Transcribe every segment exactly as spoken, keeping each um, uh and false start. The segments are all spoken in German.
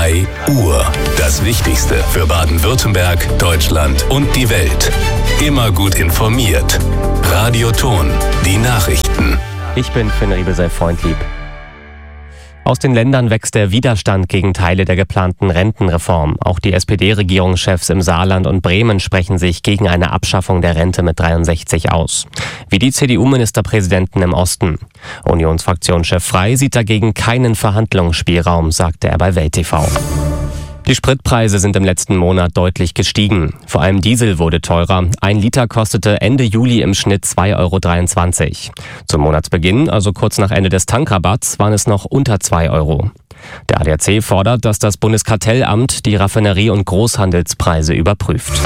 drei Uhr. Das Wichtigste für Baden-Württemberg, Deutschland und die Welt. Immer gut informiert. Radio Ton, die Nachrichten. Ich bin Finn Riebesell-Freundlieb. Aus den Ländern wächst der Widerstand gegen Teile der geplanten Rentenreform. Auch die S P D-Regierungschefs im Saarland und Bremen sprechen sich gegen eine Abschaffung der Rente mit dreiundsechzig aus. Wie die C D U-Ministerpräsidenten im Osten. Unionsfraktionschef Frey sieht dagegen keinen Verhandlungsspielraum, sagte er bei Welt T V. Die Spritpreise sind im letzten Monat deutlich gestiegen. Vor allem Diesel wurde teurer. Ein Liter kostete Ende Juli im Schnitt zwei Euro dreiundzwanzig. Zum Monatsbeginn, also kurz nach Ende des Tankrabatts, waren es noch unter zwei Euro. Der A D A C fordert, dass das Bundeskartellamt die Raffinerie- und Großhandelspreise überprüft.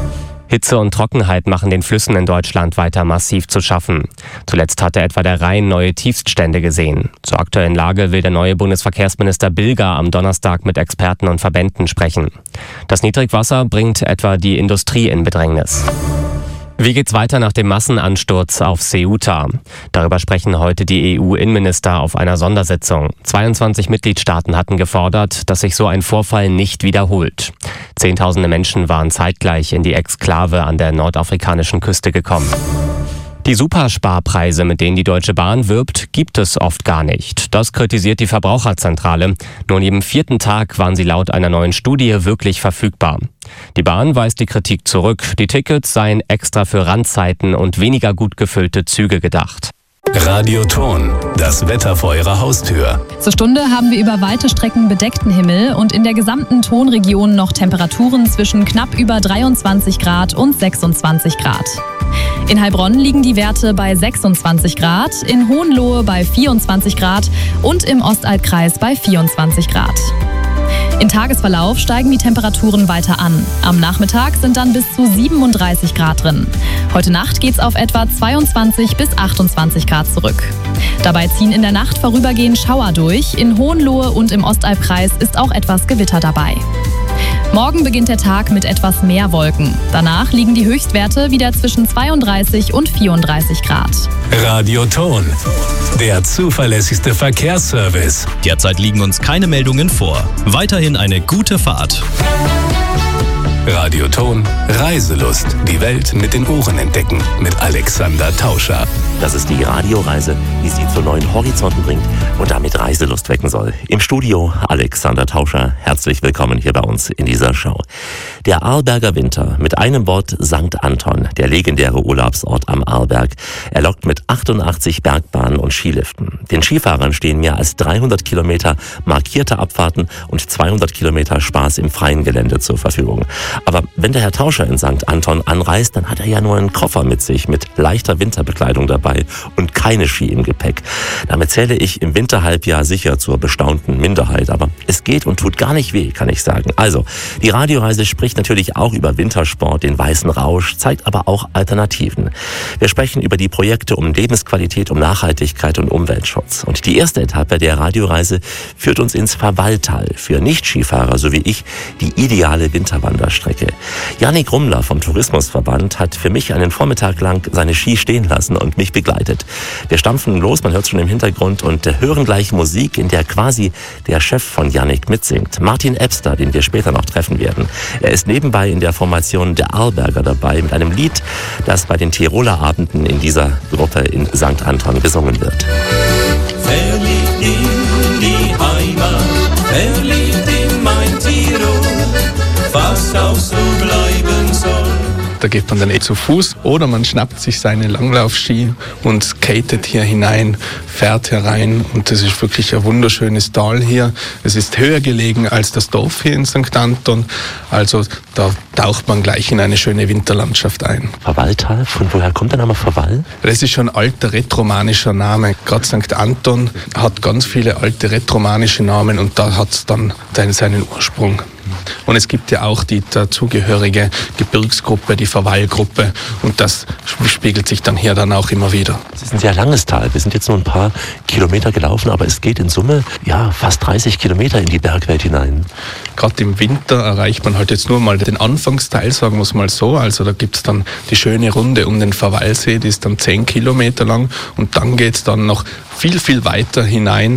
Hitze und Trockenheit machen den Flüssen in Deutschland weiter massiv zu schaffen. Zuletzt hatte etwa der Rhein neue Tiefststände gesehen. Zur aktuellen Lage will der neue Bundesverkehrsminister Bilger am Donnerstag mit Experten und Verbänden sprechen. Das Niedrigwasser bringt etwa die Industrie in Bedrängnis. Wie geht's weiter nach dem Massenansturz auf Ceuta? Darüber sprechen heute die E U-Innenminister auf einer Sondersitzung. zweiundzwanzig Mitgliedstaaten hatten gefordert, dass sich so ein Vorfall nicht wiederholt. Zehntausende Menschen waren zeitgleich in die Exklave an der nordafrikanischen Küste gekommen. Die Supersparpreise, mit denen die Deutsche Bahn wirbt, gibt es oft gar nicht. Das kritisiert die Verbraucherzentrale. Nur an jedem vierten Tag waren sie laut einer neuen Studie wirklich verfügbar. Die Bahn weist die Kritik zurück. Die Tickets seien extra für Randzeiten und weniger gut gefüllte Züge gedacht. Radio Ton, das Wetter vor Ihrer Haustür. Zur Stunde haben wir über weite Strecken bedeckten Himmel und in der gesamten Tonregion noch Temperaturen zwischen knapp über dreiundzwanzig Grad und sechsundzwanzig Grad. In Heilbronn liegen die Werte bei sechsundzwanzig Grad, in Hohenlohe bei vierundzwanzig Grad und im Ostalbkreis bei vierundzwanzig Grad. Im Tagesverlauf steigen die Temperaturen weiter an. Am Nachmittag sind dann bis zu siebenunddreißig Grad drin. Heute Nacht geht's auf etwa zweiundzwanzig bis achtundzwanzig Grad zurück. Dabei ziehen in der Nacht vorübergehend Schauer durch. In Hohenlohe und im Ostalbkreis ist auch etwas Gewitter dabei. Morgen beginnt der Tag mit etwas mehr Wolken. Danach liegen die Höchstwerte wieder zwischen zweiunddreißig und vierunddreißig Grad. Radio Ton, der zuverlässigste Verkehrsservice. Derzeit liegen uns keine Meldungen vor. Weiterhin eine gute Fahrt. Radio Ton, Reiselust. Die Welt mit den Ohren entdecken. Mit Alexander Tauscher. Das ist die Radioreise, die Sie zu neuen Horizonten bringt und damit Reiselust wecken soll. Im Studio Alexander Tauscher. Herzlich willkommen hier bei uns in dieser Show. Der Arlberger Winter, mit einem Wort Sankt Anton, der legendäre Urlaubsort am Arlberg. Er lockt mit achtundachtzig Bergbahnen und Skiliften. Den Skifahrern stehen mehr als dreihundert Kilometer markierte Abfahrten und zweihundert Kilometer Spaß im freien Gelände zur Verfügung. Aber wenn der Herr Tauscher in Sankt Anton anreist, dann hat er ja nur einen Koffer mit sich mit leichter Winterbekleidung dabei und keine Ski im Gepäck. Damit zähle ich im Winterhalbjahr sicher zur bestaunten Minderheit, aber es geht und tut gar nicht weh, kann ich sagen. Also, die Radioreise spricht natürlich auch über Wintersport, den weißen Rausch, zeigt aber auch Alternativen. Wir sprechen über die Projekte um Lebensqualität, um Nachhaltigkeit und Umweltschutz. Und die erste Etappe der Radioreise führt uns ins Verwalltal. Für Nicht-Skifahrer, so wie ich, die ideale Winterwanderstrecke. Jannik Rummler vom Tourismusverband hat für mich einen Vormittag lang seine Ski stehen lassen und mich begleitet. Wir stampfen los, man hört es schon im Hintergrund, und hören gleich Musik, in der quasi der Chef von Jannik mitsingt. Martin Ebster, den wir später noch treffen werden. Er ist nebenbei in der Formation der Arlberger dabei mit einem Lied, das bei den Tiroler Abenden in dieser Gruppe in Sankt Anton gesungen wird. Verliebt in die Heimat, verliebt in mein Tirol, was auch so bleiben soll. Da geht man dann eh zu Fuß oder man schnappt sich seine Langlaufski und skatet hier hinein, fährt herein, und das ist wirklich ein wunderschönes Tal hier. Es ist höher gelegen als das Dorf hier in Sankt Anton, also da taucht man gleich in eine schöne Winterlandschaft ein. Verwalltal, von woher kommt der Name Verwall? Das ist schon ein alter rätoromanischer Name. Gerade Sankt Anton hat ganz viele alte rätoromanische Namen und da hat es dann seinen Ursprung. Und es gibt ja auch die dazugehörige Gebirgsgruppe, die Verwallgruppe, und das spiegelt sich dann hier dann auch immer wieder. Es ist ein sehr langes Tal. Wir sind jetzt nur ein paar Kilometer gelaufen, aber es geht in Summe ja fast dreißig Kilometer in die Bergwelt hinein. Gerade im Winter erreicht man halt jetzt nur mal den Anfangsteil, sagen wir es mal so. Also da gibt es dann die schöne Runde um den Verwallsee, die ist dann zehn Kilometer lang, und dann geht es dann noch viel, viel weiter hinein.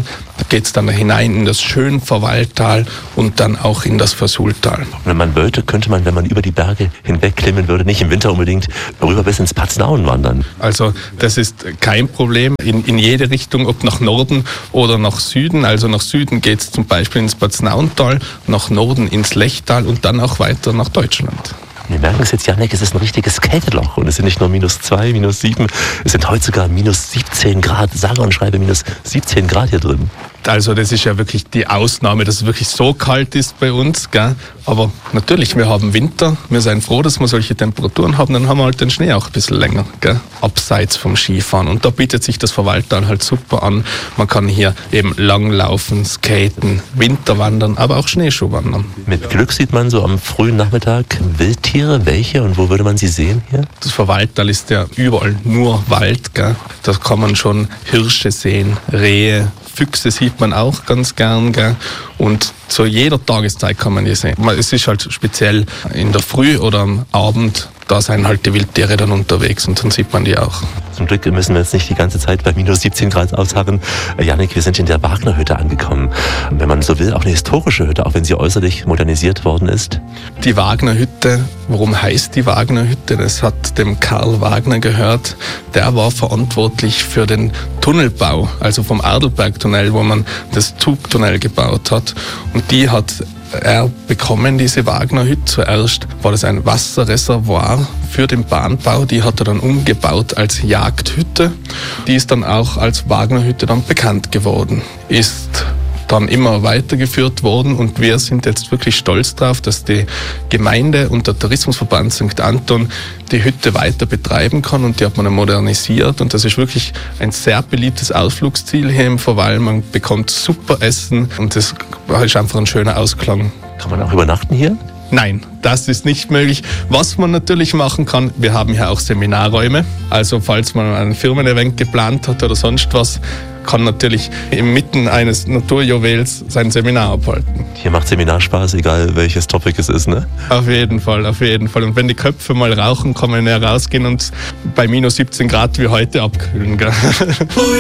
geht es dann hinein in das Schönverwalltal und dann auch in das Versultal. Wenn man wollte, könnte man, wenn man über die Berge hinweg klimmen würde, nicht im Winter unbedingt, rüber bis ins Paznaun wandern. Also das ist kein Problem in, in jede Richtung, ob nach Norden oder nach Süden. Also nach Süden geht es zum Beispiel ins Paznauntal, nach Norden ins Lechtal und dann auch weiter nach Deutschland. Wir merken es jetzt, Jannik, es ist ein richtiges Kälteloch und es sind nicht nur minus zwei, minus sieben, es sind heute sogar minus siebzehn Grad, sage und schreibe minus siebzehn Grad hier drin. Also das ist ja wirklich die Ausnahme, dass es wirklich so kalt ist bei uns, gell? Aber natürlich, wir haben Winter, wir sind froh, dass wir solche Temperaturen haben, dann haben wir halt den Schnee auch ein bisschen länger, gell? Abseits vom Skifahren. Und da bietet sich das Verwalltal halt super an. Man kann hier eben langlaufen, skaten, Winterwandern, aber auch Schneeschuhwandern. Mit Glück sieht man so am frühen Nachmittag Wildtiere, welche und wo würde man sie sehen hier? Das Verwalltal ist ja überall nur Wald, gell? Da kann man schon Hirsche sehen, Rehe, Füchse sieht man auch ganz gern, gell? Und zu jeder Tageszeit kann man die sehen. Es ist halt speziell in der Früh oder am Abend, da sind halt die Wildtiere dann unterwegs und dann sieht man die auch. Zum Glück müssen wir jetzt nicht die ganze Zeit bei minus siebzehn Grad ausharren. Jannik, wir sind in der Wagner-Hütte angekommen. Wenn man so will, auch eine historische Hütte, auch wenn sie äußerlich modernisiert worden ist. Die Wagner-Hütte, warum heißt die Wagner-Hütte? Das hat dem Karl Wagner gehört. Der war verantwortlich für den Tunnelbau, also vom Adelbergtunnel, wo man das Zugtunnel gebaut hat. Und die hat er bekommen, diese Wagner-Hütte. Zuerst war das ein Wasserreservoir für den Bahnbau. Die hat er dann umgebaut als Jagdhütte. Die ist dann auch als Wagner-Hütte dann bekannt geworden. Ist dann immer weitergeführt worden und wir sind jetzt wirklich stolz drauf, dass die Gemeinde und der Tourismusverband Sankt Anton die Hütte weiter betreiben kann und die hat man modernisiert und das ist wirklich ein sehr beliebtes Ausflugsziel hier im Verwall. Man bekommt super Essen und das ist einfach ein schöner Ausklang. Kann man auch übernachten hier? Nein, das ist nicht möglich. Was man natürlich machen kann, wir haben hier auch Seminarräume. Also falls man ein Firmen-Event geplant hat oder sonst was, kann natürlich inmitten eines Naturjuwels sein Seminar abhalten. Hier macht Seminar Spaß, egal welches Topic es ist, ne? Auf jeden Fall, auf jeden Fall. Und wenn die Köpfe mal rauchen, kann man ja rausgehen und bei minus siebzehn Grad wie heute abkühlen, gell?